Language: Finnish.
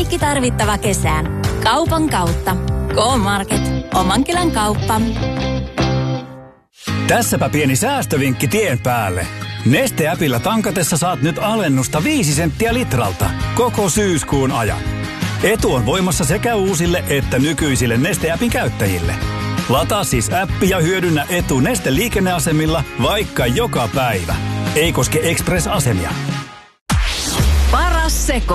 Kaikki tarvittava kesään. Kaupan kautta. K-Market. Omankylän kauppa. Tässäpä pieni säästövinkki tien päälle. Neste-äpillä tankatessa saat nyt alennusta 5 senttiä litralta koko syyskuun ajan. Etu on voimassa sekä uusille että nykyisille Neste-äpin käyttäjille. Lataa siis appi ja hyödynnä etu Neste-liikenneasemilla vaikka joka päivä. Ei koske Express-asemia. Paras seko.